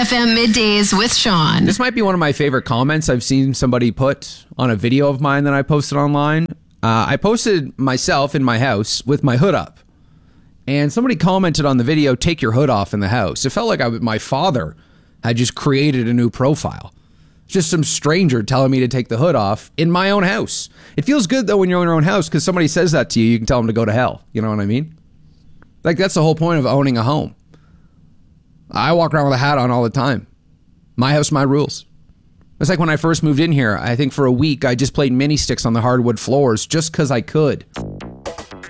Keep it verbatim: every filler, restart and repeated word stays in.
F M Middays with Sean. This might be one of my favorite comments I've seen somebody put on a video of mine that I posted online. Uh, I posted myself in my house with my hood up. And somebody commented on the video, take your hood off in the house. It felt like I, my father had just created a new profile. Just some stranger telling me to take the hood off in my own house. It feels good, though, when you're in your own house, because somebody says that to you, you can tell them to go to hell. You know what I mean? Like, that's the whole point of owning a home. I walk around with a hat on all the time. My house, my rules. It's like when I first moved in here, I think for a week, I just played mini sticks on the hardwood floors just because I could.